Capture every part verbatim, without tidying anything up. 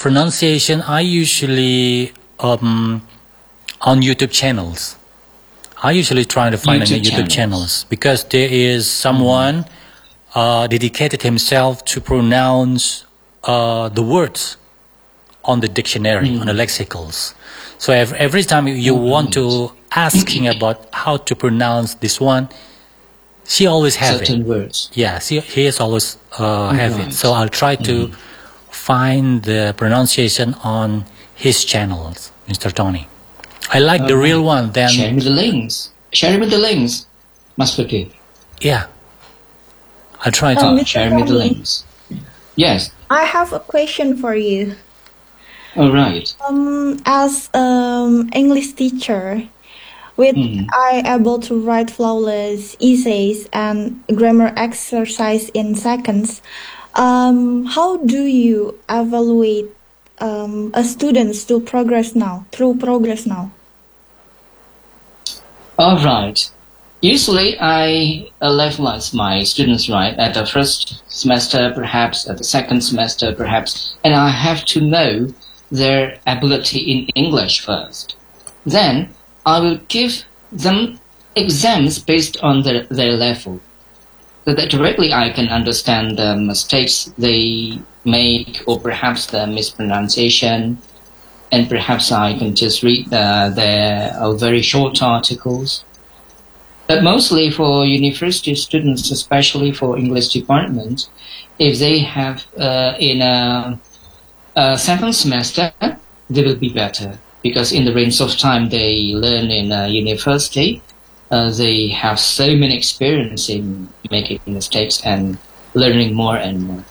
pronunciation, I usually um, on YouTube channels. I usually try to find YouTube on YouTube channels. channels because there is someone uh, dedicated himself to pronounce uh, the words on the dictionary, Mm. on the lexicals. So every, every time you, you want to asking about how to pronounce this one, she always have Certain it. words. Yeah, she, he is always uh, have Right. it. So I'll try to find the pronunciation on his channels, Mister Tony. I like the real one. Then Share me the links. Share me the links, Mas Putih. yeah, I'll try Um, to. Mister Share me the Tony, links. Yes. I have a question for you. All right. Um, as um English teacher, with Mm. I able to write flawless essays and grammar exercise in seconds, um, how do you evaluate um a student's to progress now through progress now? All right. Usually, I uh, levelize my students right at the first semester, perhaps at the second semester, perhaps, and I have to know their ability in English first. Then I will give them exams based on their, their level, so that directly I can understand the mistakes they make, or perhaps the mispronunciation, and perhaps I can just read the, their uh, very short articles. But mostly for university students, especially for English department, if they have uh, in a, a seventh semester, they will be better, because in the range of time they learn in a university, uh, they have so many experience in making mistakes and learning more and more.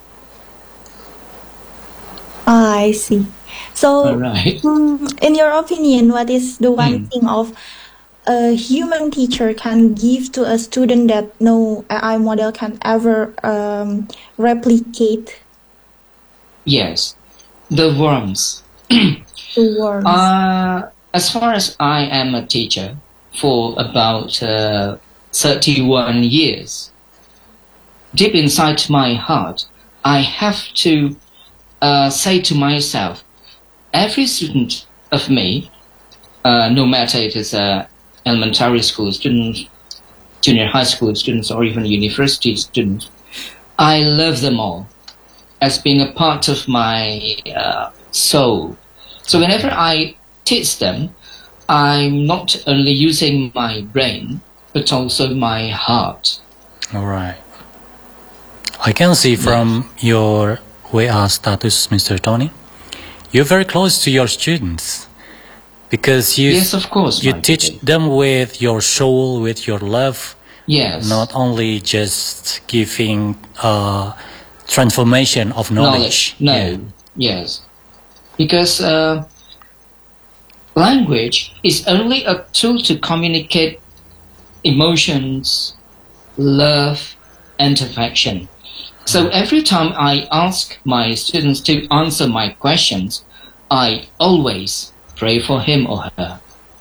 Ah, I see. So, All right. mm, in your opinion, what is the one Mm. thing of a human teacher can give to a student that no A I model can ever um, replicate? Yes, the worms. The worms. Uh, as far as I am a teacher for about uh, thirty-one years, deep inside my heart, I have to uh, say to myself, every student of me, uh, no matter it is a elementary school student, junior high school students, or even university students, I love them all as being a part of my uh, soul. So whenever I teach them, I'm not only using my brain, but also my heart. All right. I can see from your W A status, Mister Tony, you're very close to your students because you Yes, of course. you my teach dear. them with your soul, with your love, Yes. not only just giving uh, transformation of knowledge. knowledge. No. Yeah. Yes. Because uh, language is only a tool to communicate emotions, love, and affection. So every time I ask my students to answer my questions, I always pray for him or her.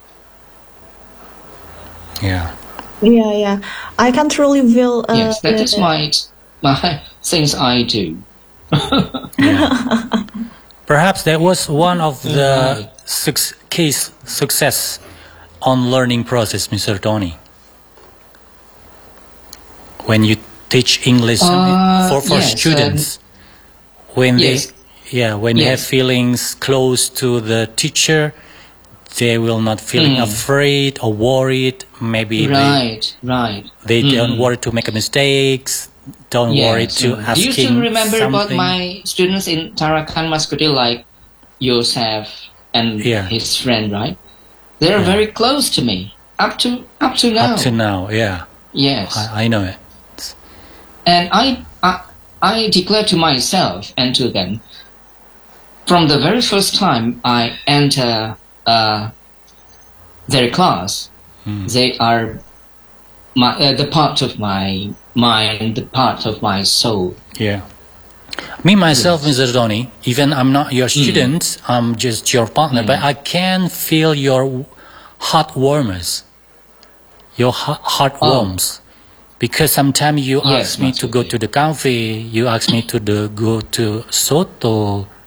Yeah. Yeah, yeah. I can truly feel. Uh, Yes, that is the- my, my things I do. Perhaps that was one of the Right. suc- case success on learning process, Mister Tony. When you teach English Uh, for for yes, students, when yes. they yeah when they have Yes. feelings close to the teacher, they will not feeling Mm. afraid or worried. Maybe Right, right. they they don't Mm. worry to make mistakes. Don't worry Yes, to mm. asking Do you still remember about something. my students in Tarakan Mas Putih, like Yosef and Yeah. his friend, right? They're Yeah. very close to me up to up to now. Up to now, yeah, Yes, I, I know it. and I, I I declare to myself and to them from the very first time I enter uh, their class, Hmm. they are my uh, the part of my mind, the part of my soul. Yeah. Me, myself, Mister Tony, even I'm not your student, I'm just your partner, but I can feel your heart warmers, your heart, heart Oh. warms. Because sometimes you Yes, ask me that's to go okay. to the cafe, you ask me to the, go to Soto,